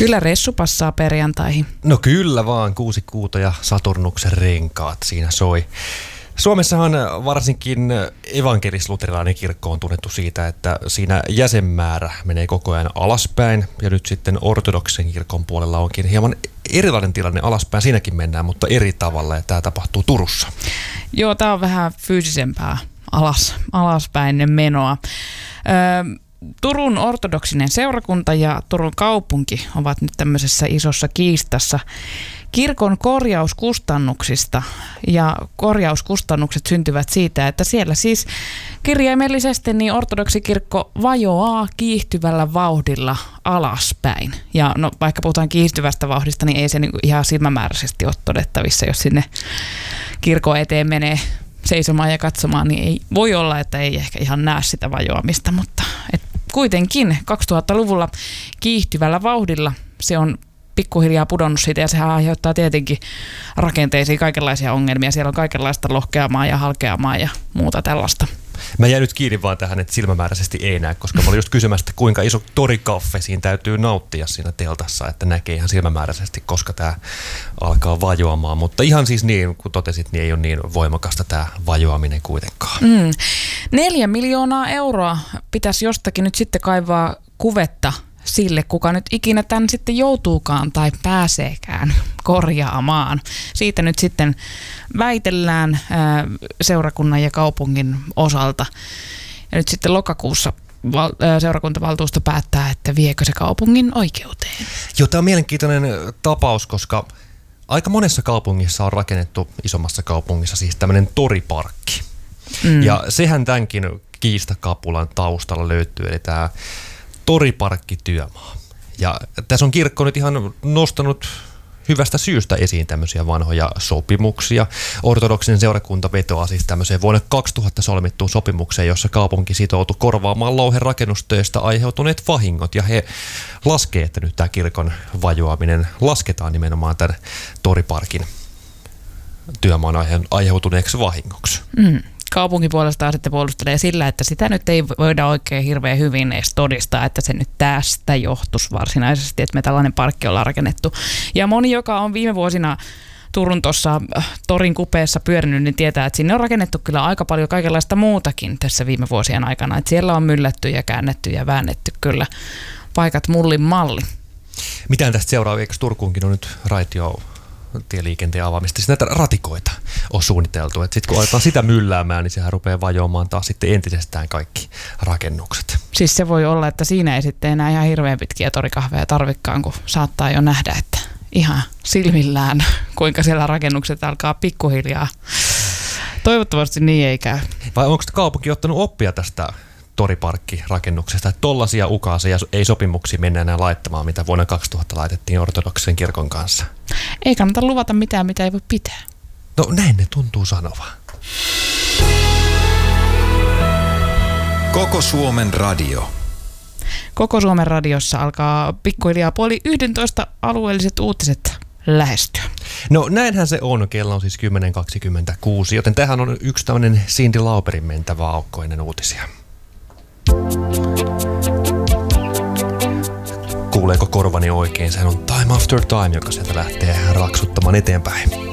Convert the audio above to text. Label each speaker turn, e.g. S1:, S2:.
S1: Kyllä ressu passaa perjantaihin.
S2: No kyllä vaan, 6 kuuta ja Saturnuksen renkaat siinä soi. Suomessahan varsinkin evankelis-luterilainen kirkko on tunnettu siitä, että siinä jäsenmäärä menee koko ajan alaspäin. Ja nyt sitten ortodoksen kirkon puolella onkin hieman erilainen tilanne, alaspäin siinäkin mennään, mutta eri tavalla, ja tämä tapahtuu Turussa.
S1: Joo, tämä on vähän fyysisempää alaspäin menoa. Turun ortodoksinen seurakunta ja Turun kaupunki ovat nyt tämmöisessä isossa kiistassa kirkon korjauskustannuksista, ja korjauskustannukset syntyvät siitä, että siellä siis kirjaimellisesti niin ortodoksikirkko vajoaa kiihtyvällä vauhdilla alaspäin. Ja no, vaikka puhutaan kiihtyvästä vauhdista, niin ei se niin ihan silmämääräisesti ole todettavissa, jos sinne kirkon eteen menee seisomaan ja katsomaan, niin ei voi olla, että ei ehkä ihan näe sitä vajoamista, mutta kuitenkin 2000-luvulla kiihtyvällä vauhdilla se on pikkuhiljaa pudonnut siitä, ja sehän aiheuttaa tietenkin rakenteisiin kaikenlaisia ongelmia. Siellä on kaikenlaista lohkeamaa ja halkeamaa ja muuta tällaista.
S2: Mä jäin nyt kiinni vaan tähän, että silmämääräisesti ei näe, koska mä olin just kysymässä, että kuinka iso torikaffe siinä täytyy nauttia siinä teltassa, että näkee ihan silmämääräisesti, koska tämä alkaa vajoamaan. Mutta ihan siis niin, kun totesit, niin ei ole niin voimakasta tämä vajoaminen kuitenkaan.
S1: 4 miljoonaa euroa pitäisi jostakin nyt sitten kaivaa kuvetta sille, kuka nyt ikinä tämän sitten joutuukaan tai pääseekään korjaamaan. Siitä nyt sitten väitellään seurakunnan ja kaupungin osalta. Ja nyt sitten lokakuussa seurakuntavaltuusto päättää, että viekö se kaupungin oikeuteen.
S2: Joo, tämä on mielenkiintoinen tapaus, koska aika monessa kaupungissa on rakennettu, isommassa kaupungissa siis tämmöinen toriparkki. Ja sehän tämänkin kiistakapulan taustalla löytyy, eli tämä toriparkkityömaa. Ja tässä on kirkko nyt ihan nostanut hyvästä syystä esiin tämmöisiä vanhoja sopimuksia. Ortodoksinen seurakunta vetoaa siis tämmöiseen vuonna 2000 solmittuun sopimukseen, jossa kaupunki sitoutui korvaamaan louhen rakennustöistä aiheutuneet vahingot. Ja he laskee, että nyt tämä kirkon vajoaminen lasketaan nimenomaan tämän toriparkin työmaan aiheutuneeksi vahingoksi.
S1: Kaupunki puolestaan sitten puolustelee sillä, että sitä nyt ei voida oikein hirveän hyvin edes todistaa, että se nyt tästä johtuisi varsinaisesti, että me tällainen parkki ollaan rakennettu. Ja moni, joka on viime vuosina Turun tuossa torin kupeessa pyörinyt, niin tietää, että sinne on rakennettu kyllä aika paljon kaikenlaista muutakin tässä viime vuosien aikana. Että siellä on myllätty ja käännetty ja väännetty kyllä paikat mullin malli.
S2: Mitään tästä seuraa, eikö Turkuunkin on nyt tieliikenteen avaamista. Siis näitä ratikoita on suunniteltu. Sitten kun aletaan sitä mylläämään, niin sehän rupeaa vajoamaan taas sitten entisestään kaikki rakennukset.
S1: Siis se voi olla, että siinä ei sitten enää ihan hirveän pitkiä torikahveja tarvikaan, kun saattaa jo nähdä, että ihan silmillään, kuinka siellä rakennukset alkaa pikkuhiljaa. Toivottavasti niin ei käy.
S2: Vai onko kaupunki ottanut oppia tästä toriparkkirakennuksesta, että tollaisia ukaaseja ei sopimuksia mennä enää laittamaan, mitä vuonna 2000 laitettiin ortodoksen kirkon kanssa?
S1: Ei kannata luvata mitään, mitä ei voi pitää.
S2: No näin ne tuntuu sanovan.
S3: Koko Suomen radio.
S1: Koko Suomen radiossa alkaa pikkuhiljaa 10:30 alueelliset uutiset lähestyä.
S2: No näinhän se on. Kello on siis 10.26, joten tähän on yksi tämmöinen Cyndi Lauperin mentävä aukkoinen uutisia. Kuuleeko korvani oikein? Sehän on Time After Time, joka sieltä lähtee raksuttamaan eteenpäin.